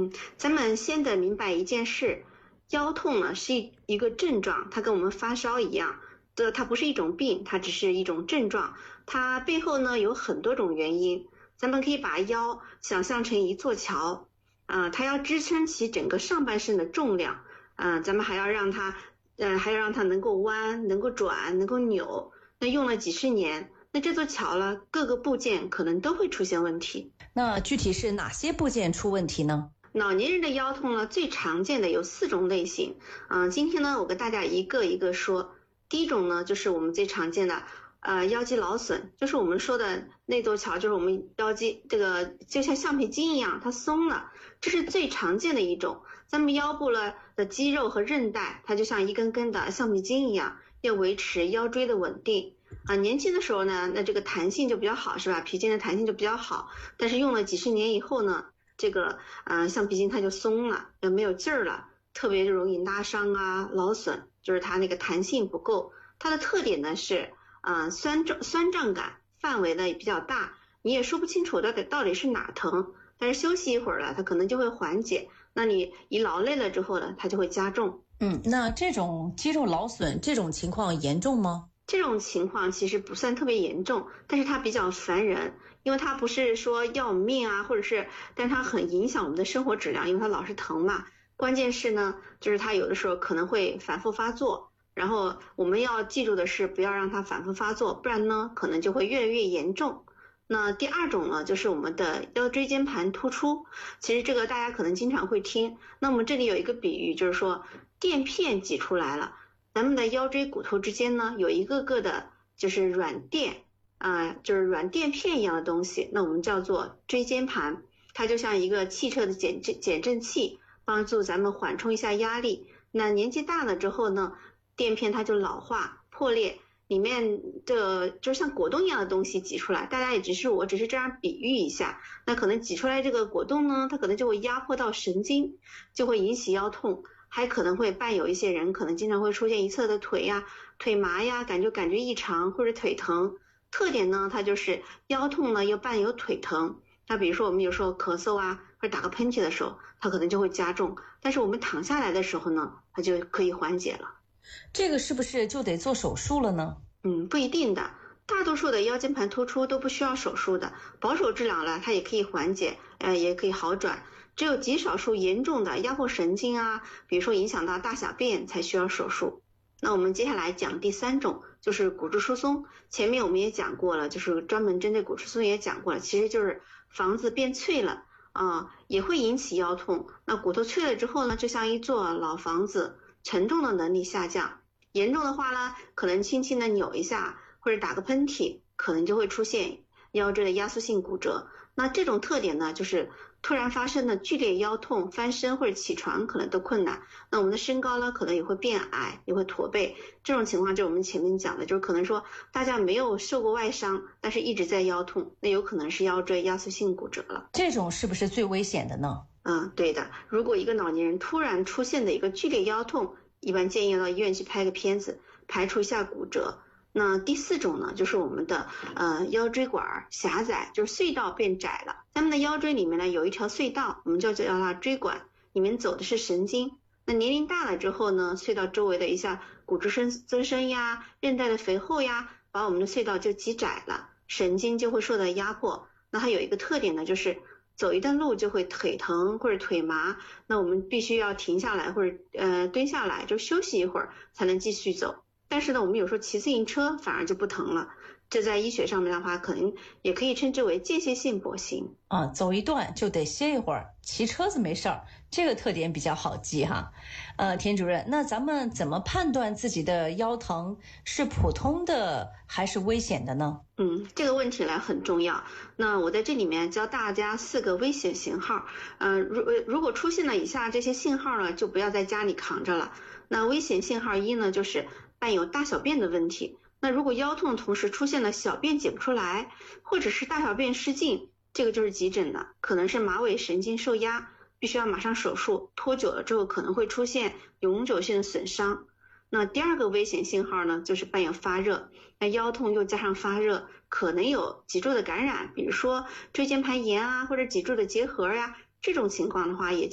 咱们先得明白一件事，腰痛呢是一个症状，它跟我们发烧一样，它不是一种病，它只是一种症状，它背后呢有很多种原因。咱们可以把腰想象成一座桥，它要支撑起整个上半身的重量，咱们还要让它能够弯，能够转，能够扭。那用了几十年，那这座桥了，各个部件可能都会出现问题。 那具体是哪些部件出问题呢？ 老年人的腰痛呢，最常见的有4种类型。今天呢，我跟大家一个一个说。第一种呢，就是我们最常见的腰肌劳损，就是我们说的那座桥，就是我们腰肌这个就像橡皮筋一样，它松了，这是最常见的一种。咱们腰部的肌肉和韧带，它就像一根根的橡皮筋一样，要维持腰椎的稳定。年轻的时候呢，那这个弹性就比较好，是吧？皮筋的弹性就比较好，但是用了几十年以后呢，这个橡皮筋它就松了，也没有劲儿了，特别容易拉伤啊、劳损，就是它那个弹性不够。它的特点呢是酸胀感，范围呢也比较大，你也说不清楚到底是哪疼，但是休息一会儿了，它可能就会缓解。那你一劳累了之后呢，它就会加重。 那这种肌肉劳损这种情况严重吗？ 这种情况其实不算特别严重，但是它比较烦人，因为它不是说要我们命啊，但它很影响我们的生活质量，因为它老是疼嘛。关键是呢，就是它有的时候可能会反复发作，然后我们要记住的是不要让它反复发作，不然呢可能就会越来越严重。那第二种呢，就是我们的腰椎间盘突出，其实这个大家可能经常会听。那我们这里有一个比喻，就是说垫片挤出来了，咱们的腰椎骨头之间呢有一个个的就是软垫就是软垫片一样的东西，那我们叫做椎间盘，它就像一个汽车的减震器，帮助咱们缓冲一下压力。那年纪大了之后呢，垫片它就老化破裂，里面的就像果冻一样的东西挤出来，大家我只是这样比喻一下，那可能挤出来这个果冻呢，它可能就会压迫到神经，就会引起腰痛，还可能会伴有一些人可能经常会出现一侧的腿呀、腿麻呀，感觉异常或者腿疼。特点呢，它就是腰痛呢又伴有腿疼。那比如说我们有时候咳嗽啊，或者打个喷嚏的时候，它可能就会加重，但是我们躺下来的时候呢，它就可以缓解了。 这个是不是就得做手术了呢？ 不一定的，大多数的腰间盘突出都不需要手术的，保守治疗了它也可以缓解，也可以好转。只有极少数严重的压迫神经啊，比如说影响到大小便才需要手术。那我们接下来讲第3种，就是骨质疏松。前面我们也讲过了，就是专门针对骨质疏松也讲过了，其实就是房子变脆了也会引起腰痛。那骨头脆了之后呢，就像一座老房子，承重的能力下降，严重的话呢，可能轻轻的扭一下或者打个喷嚏，可能就会出现腰椎的压缩性骨折。那这种特点呢，就是突然发生的剧烈腰痛，翻身或者起床可能都困难。那我们的身高呢，可能也会变矮，也会驼背。这种情况就是我们前面讲的，就是可能说大家没有受过外伤，但是一直在腰痛，那有可能是腰椎压缩性骨折了。 这种是不是最危险的呢？ 对的。如果一个老年人突然出现的一个剧烈腰痛，一般建议到医院去拍个片子，排除一下骨折。那第4种呢，就是我们的腰椎管狭窄，就是隧道变窄了。咱们的腰椎里面呢有一条隧道，我们叫它椎管，里面走的是神经。那年龄大了之后呢，隧道周围的一下骨质增生呀、韧带的肥厚呀，把我们的隧道就挤窄了，神经就会受到压迫。那它有一个特点呢，就是走一段路就会腿疼或者腿麻，那我们必须要停下来或者蹲下来，就休息一会儿才能继续走。但是呢，我们有时候骑自行车反而就不疼了，这在医学上面的话，可能也可以称之为间歇性跛行走一段就得歇一会儿，骑车子没事儿，这个特点比较好记哈。田主任，那咱们怎么判断自己的腰疼是普通的还是危险的呢？ 这个问题呢很重要。那我在这里面教大家4个危险信号。如果出现了以下这些信号呢，就不要在家里扛着了。那危险信号1呢，就是伴有大小便的问题。那如果腰痛同时出现了小便解不出来，或者是大小便失禁，这个就是急诊的，可能是马尾神经受压，必须要马上手术，拖久了之后可能会出现永久性的损伤。那第2个危险信号呢，就是伴有发热。那腰痛又加上发热，可能有脊柱的感染，比如说椎间盘炎啊，或者脊柱的结核呀，这种情况的话也